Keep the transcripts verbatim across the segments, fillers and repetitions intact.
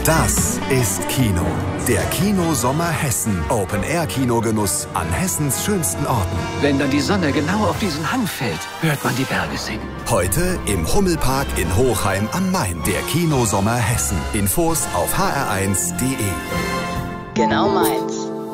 Das ist Kino. Der Kino-Sommer Hessen. Open-Air-Kinogenuss an Hessens schönsten Orten. Wenn dann die Sonne genau auf diesen Hang fällt, hört man die Berge singen. Heute im Hummelpark in Hochheim am Main. Der Kino-Sommer Hessen. Infos auf h r eins punkt d e. Genau meins.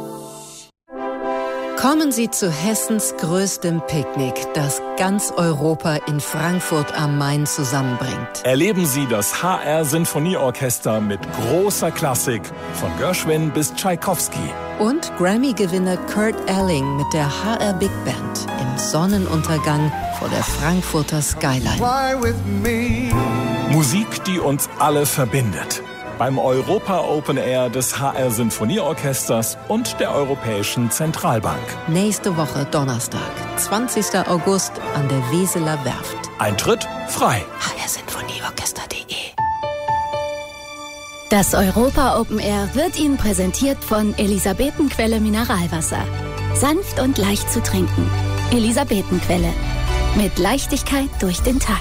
Kommen Sie zu Hessens größtem Picknick, das ganz Europa in Frankfurt am Main zusammenbringt. Erleben Sie das H R-Sinfonieorchester mit großer Klassik, von Gershwin bis Tschaikowski. Und Grammy-Gewinner Kurt Elling mit der H R Big Band im Sonnenuntergang vor der Frankfurter Skyline. Musik, die uns alle verbindet. Beim Europa Open Air des H R-Sinfonieorchesters und der Europäischen Zentralbank. Nächste Woche Donnerstag, zwanzigster August an der Weseler Werft. Eintritt frei. h r sinfonieorchester punkt d e. Das Europa Open Air wird Ihnen präsentiert von Elisabetenquelle Mineralwasser. Sanft und leicht zu trinken. Elisabetenquelle. Mit Leichtigkeit durch den Tag.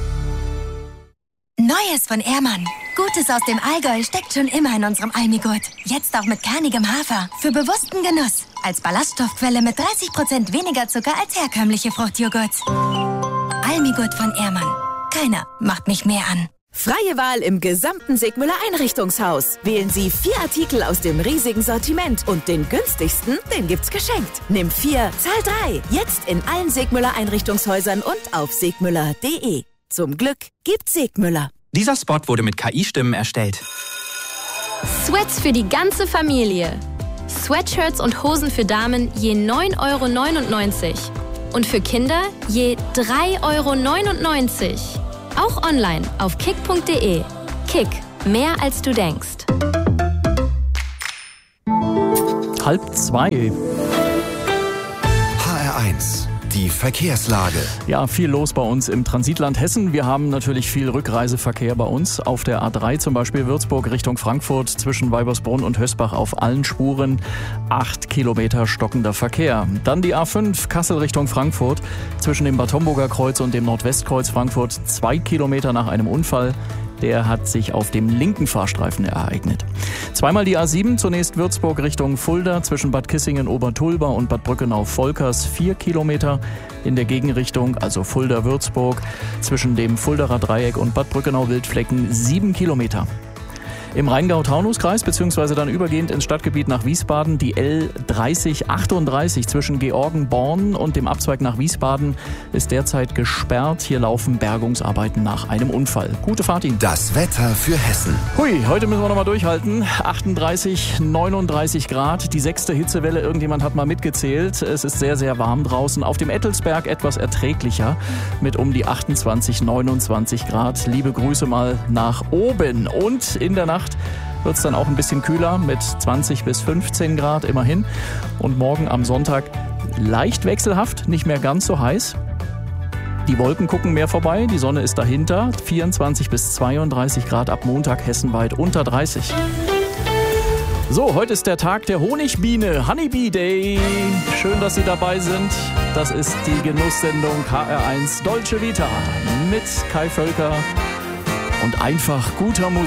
Neues von Ehrmann. Gutes aus dem Allgäu steckt schon immer in unserem Almigurt. Jetzt auch mit kernigem Hafer. Für bewussten Genuss. Als Ballaststoffquelle mit dreißig Prozent weniger Zucker als herkömmliche Fruchtjoghurts. Almigurt von Ehrmann. Keiner macht mich mehr an. Freie Wahl im gesamten Sigmüller Einrichtungshaus. Wählen Sie vier Artikel aus dem riesigen Sortiment und den günstigsten, den gibt's geschenkt. Nimm vier, zahl drei. Jetzt in allen Sigmüller Einrichtungshäusern und auf sigmüller punkt d e. Zum Glück gibt's Sigmüller. Dieser Spot wurde mit K I-Stimmen erstellt. Sweats für die ganze Familie. Sweatshirts und Hosen für Damen je neun Euro neunundneunzig. Und für Kinder je drei Euro neunundneunzig. Auch online auf kick punkt d e. Kick, mehr als du denkst. Halb zwei. H R eins. Die Verkehrslage. Ja, viel los bei uns im Transitland Hessen. Wir haben natürlich viel Rückreiseverkehr bei uns. Auf der A drei zum Beispiel Würzburg Richtung Frankfurt zwischen Weibersbrunn und Hösbach auf allen Spuren. Acht Kilometer stockender Verkehr. Dann die A fünf Kassel Richtung Frankfurt zwischen dem Bad Homburger Kreuz und dem Nordwestkreuz Frankfurt. Zwei Kilometer nach einem Unfall. Der hat sich auf dem linken Fahrstreifen ereignet. Zweimal die A sieben, zunächst Würzburg Richtung Fulda, zwischen Bad Kissingen-Obertulba und Bad Brückenau-Volkers, vier Kilometer. In der Gegenrichtung, also Fulda-Würzburg, zwischen dem Fuldaer Dreieck und Bad Brückenau-Wildflecken, sieben Kilometer. Im Rheingau-Taunus-Kreis, beziehungsweise dann übergehend ins Stadtgebiet nach Wiesbaden, die L dreißig achtunddreißig zwischen Georgenborn und dem Abzweig nach Wiesbaden ist derzeit gesperrt. Hier laufen Bergungsarbeiten nach einem Unfall. Gute Fahrt Ihnen. Das Wetter für Hessen. Hui, heute müssen wir noch mal durchhalten. achtunddreißig, neununddreißig Grad, die sechste Hitzewelle. Irgendjemand hat mal mitgezählt. Es ist sehr, sehr warm draußen. Auf dem Ettelsberg etwas erträglicher mit um die achtundzwanzig, neunundzwanzig Grad. Liebe Grüße mal nach oben. Und in der Nacht wird es dann auch ein bisschen kühler mit zwanzig bis fünfzehn Grad immerhin. Und morgen am Sonntag leicht wechselhaft, nicht mehr ganz so heiß. Die Wolken gucken mehr vorbei, die Sonne ist dahinter. vierundzwanzig bis zweiunddreißig Grad ab Montag hessenweit unter dreißig. So, heute ist der Tag der Honigbiene, Honeybee Day. Schön, dass Sie dabei sind. Das ist die Genusssendung H R eins Dolce Vita mit Kai Völker und einfach guter Musik.